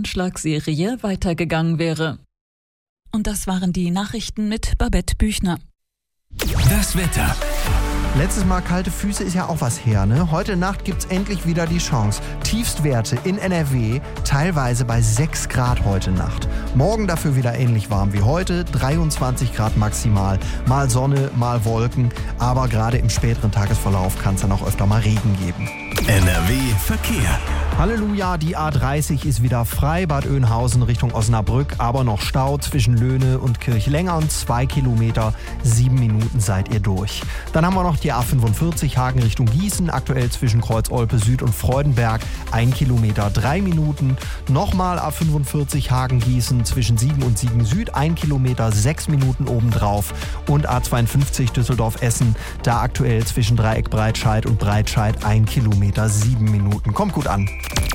Anschlagsserie weitergegangen wäre. Und das waren die Nachrichten mit Babette Büchner. Das Wetter. Letztes Mal kalte Füße ist ja auch was her, ne? Heute Nacht gibt's endlich wieder die Chance. Tiefstwerte in NRW, teilweise bei 6 Grad heute Nacht. Morgen dafür wieder ähnlich warm wie heute, 23 Grad maximal. Mal Sonne, mal Wolken, aber gerade im späteren Tagesverlauf kann es dann auch öfter mal Regen geben. NRW Verkehr. Halleluja, die A30 ist wieder frei, Bad Oeynhausen Richtung Osnabrück, aber noch Stau zwischen Löhne und Kirchlengern, 2 Kilometer, 7 Minuten seid ihr durch. Dann haben wir noch die A45 Hagen Richtung Gießen, aktuell zwischen Kreuz-Olpe Süd und Freudenberg, 1 Kilometer, 3 Minuten. Nochmal A45 Hagen Gießen zwischen Siegen und Siegen Süd, 1 Kilometer, 6 Minuten obendrauf. Und A52 Düsseldorf Essen, da aktuell zwischen Dreieck Breitscheid und Breitscheid, 1 Kilometer, 7 Minuten. Kommt gut an.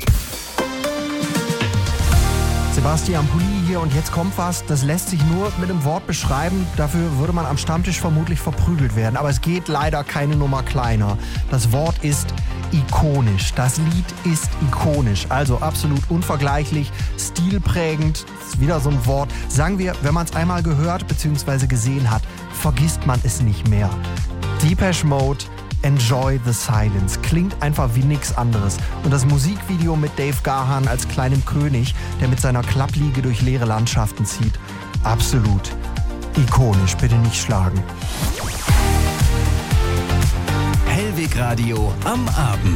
Sebastian Pulli hier und jetzt kommt was, das lässt sich nur mit einem Wort beschreiben, dafür würde man am Stammtisch vermutlich verprügelt werden, aber es geht leider keine Nummer kleiner. Das Wort ist ikonisch, das Lied ist ikonisch, also absolut unvergleichlich, stilprägend, ist wieder so ein Wort. Sagen wir, wenn man es einmal gehört bzw. gesehen hat, vergisst man es nicht mehr. Depeche Mode, Enjoy the Silence. Klingt einfach wie nix anderes. Und das Musikvideo mit Dave Gahan als kleinem König, der mit seiner Klappliege durch leere Landschaften zieht. Absolut ikonisch. Bitte nicht schlagen. Hellweg Radio am Abend.